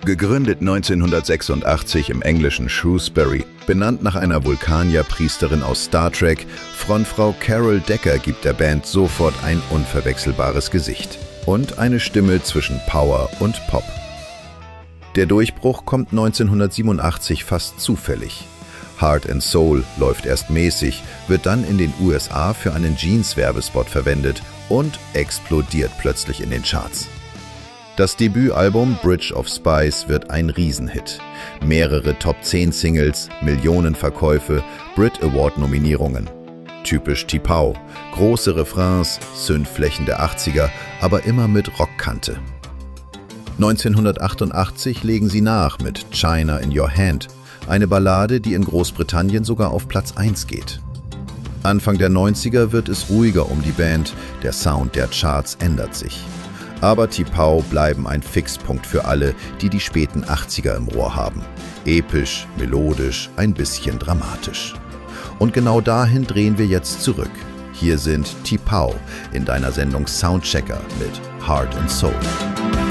Gegründet 1986 im englischen Shrewsbury, benannt nach einer Vulkanier-Priesterin aus Star Trek, Frontfrau Carol Decker gibt der Band sofort ein unverwechselbares Gesicht und eine Stimme zwischen Power und Pop. Der Durchbruch kommt 1987 fast zufällig. Heart and Soul läuft erst mäßig, wird dann in den USA für einen Jeans-Werbespot verwendet und explodiert plötzlich in den Charts. Das Debütalbum Bridge of Spies wird ein Riesenhit. Mehrere Top-10-Singles, Millionen Verkäufe, Brit Award-Nominierungen. Typisch T'Pau, große Refrains, Synthflächen der 80er, aber immer mit Rockkante. 1988 legen sie nach mit China in Your Hand, eine Ballade, die in Großbritannien sogar auf Platz 1 geht. Anfang der 90er wird es ruhiger um die Band, der Sound der Charts ändert sich. Aber T'Pau bleiben ein Fixpunkt für alle, die die späten 80er im Rohr haben. Episch, melodisch, ein bisschen dramatisch. Und genau dahin drehen wir jetzt zurück. Hier sind T'Pau in deiner Sendung Soundchecker mit Heart and Soul.